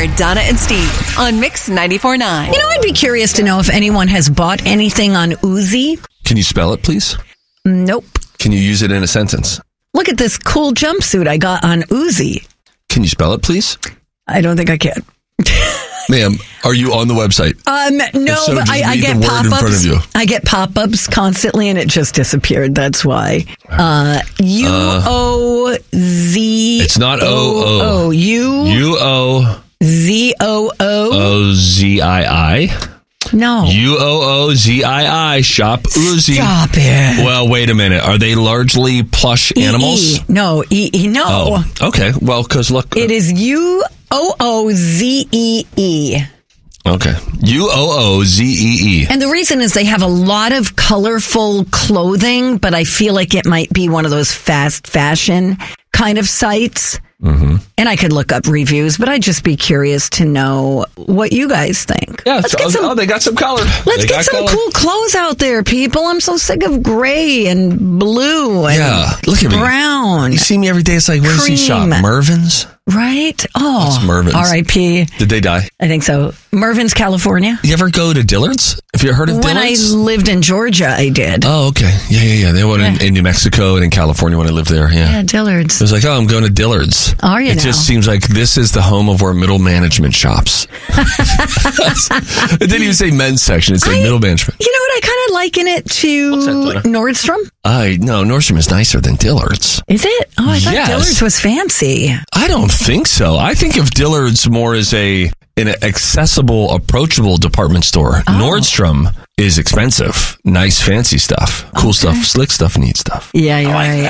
more Donna and Steve on Mix 94.9. You know, I'd be curious to know if anyone has bought anything on Uzi. Can you spell it, please? Nope. Can you use it in a sentence? Look at this cool jumpsuit I got on Uzi. Can you spell it, please? I don't think I can. Ma'am, are you on the website? No, so, but I get the word in front of pop-ups. you. I get pop-ups constantly, and it just disappeared. That's why. U-O-Z... It's not O-O. U-O-Z-O-O. U-O-Z-I-I. No. U-O-O-Z-I-I. Shop Uzi. Stop it. Well, wait a minute. Are they largely plush animals? No. No. Oh, okay. Well, because look. It is U-O-O-Z-E-E. Okay. U-O-O-Z-E-E. And the reason is they have a lot of colorful clothing, but I feel like it might be one of those fast fashion kind of sites. Mm-hmm. And I could look up reviews, but I'd just be curious to know what you guys think. Yeah, they got some color. Let's get some cool clothes out there, people. I'm so sick of gray and blue and look at me. Brown. You see me every day. It's like, where's he shop? Mervin's? Right? Oh, it's Mervin's. R.I.P. Did they die? I think so. Mervin's, California. You ever go to Dillard's? Have you heard of Dillard's? When I lived in Georgia, I did. Oh, okay. Yeah. They went in New Mexico and in California when I lived there. Yeah, Dillard's. It was like, oh, I'm going to Dillard's. Are you It just seems like this is the home of where middle management shops. It didn't even say men's section. It said middle management. You know what? I kind of liken it to Nordstrom. No, Nordstrom is nicer than Dillard's. Is it? Oh, I thought Dillard's was fancy. I don't think so. I think of Dillard's more as an accessible, approachable department store. Oh. Nordstrom is expensive. Nice, fancy stuff. Cool stuff, slick stuff, neat stuff. Yeah, you're right.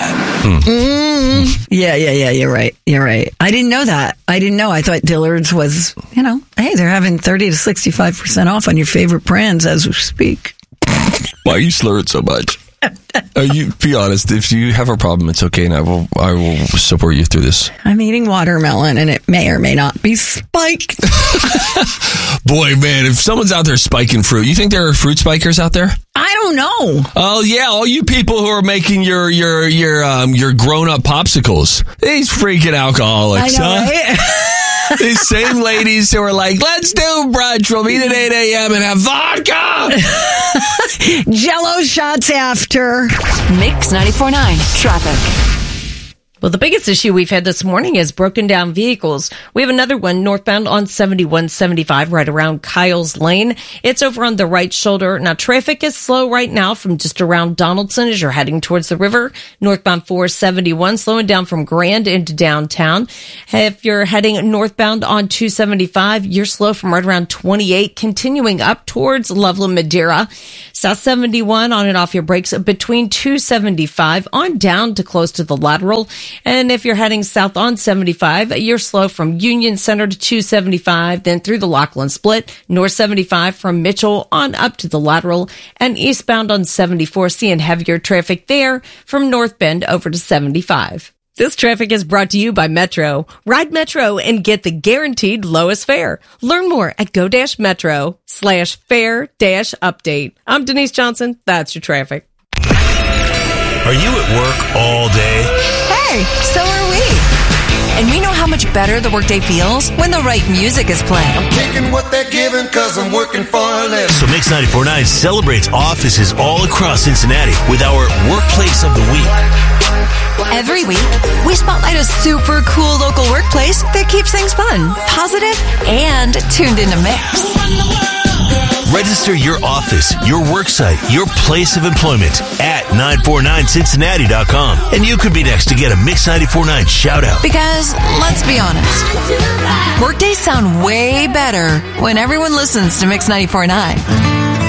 Yeah, you're right. You're right. I didn't know that. I thought Dillard's was, hey, they're having 30 to 65% off on your favorite brands as we speak. Why are you slurring so much? Be honest. If you have a problem, it's okay, and I will support you through this. I'm eating watermelon, and it may or may not be spiked. Boy, man, if someone's out there spiking fruit, you think there are fruit spikers out there? I don't know. Oh yeah, all you people who are making your grown up popsicles, these freaking alcoholics, I know, right? These same ladies who are like, let's do brunch. We'll meet at 8 a.m. and have vodka. Jell-O shots after. Mix 94.9 traffic. Well, the biggest issue we've had this morning is broken down vehicles. We have another one northbound on 7175 right around Kyle's Lane. It's over on the right shoulder. Now, traffic is slow right now from just around Donaldson as you're heading towards the river. Northbound 471 slowing down from Grand into downtown. If you're heading northbound on 275, you're slow from right around 28, continuing up towards Loveland, Madeira. South 71 on and off your brakes between 275 on down to close to the lateral. And if you're heading south on 75, you're slow from Union Center to 275, then through the Lachlan Split, north 75 from Mitchell on up to the lateral, and eastbound on 74, seeing heavier traffic there from North Bend over to 75. This traffic is brought to you by Metro. Ride Metro and get the guaranteed lowest fare. Learn more at go-metro/fare-update. I'm Denise Johnson. That's your traffic. Are you at work all day? Hey, so are we. And we know how much better the workday feels when the right music is playing. I'm taking what they're giving because I'm working for a living. So Mix 94.9 celebrates offices all across Cincinnati with our Workplace of the Week. Every week, we spotlight a super cool local workplace that keeps things fun, positive, and tuned into Mix. Register your office, your worksite, your place of employment at 949cincinnati.com. And you could be next to get a Mix 94.9 shout out. Because, let's be honest, workdays sound way better when everyone listens to Mix 94.9.